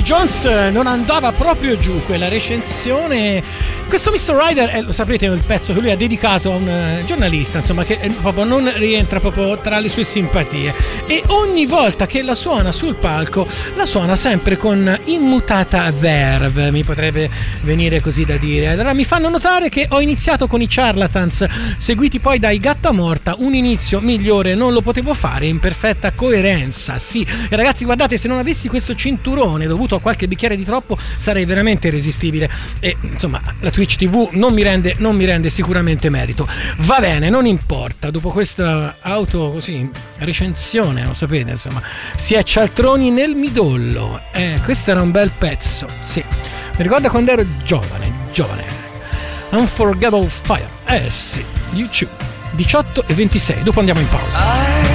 Jones non andava proprio giù quella recensione. Questo Mr. Rider, lo saprete, è il pezzo che lui ha dedicato a un giornalista, insomma, che proprio non rientra proprio tra le sue simpatie. E ogni volta che la suona sul palco, la suona sempre con immutata verve, mi potrebbe venire così da dire. Allora mi fanno notare che ho iniziato con i Charlatans, seguiti poi dai Gatta Morta. Un inizio migliore non lo potevo fare, in perfetta coerenza, sì. E ragazzi, guardate, se non avessi questo cinturone dovuto a qualche bicchiere di troppo, sarei veramente irresistibile. E insomma, la Twitch TV non mi rende sicuramente merito. Va bene, non importa. Dopo questa recensione, lo sapete, insomma, si è cialtroni nel midollo. Questo era un bel pezzo, sì. Mi ricorda quando ero giovane. Unforgettable Fire. Sì, YouTube 18:26. Dopo andiamo in pausa.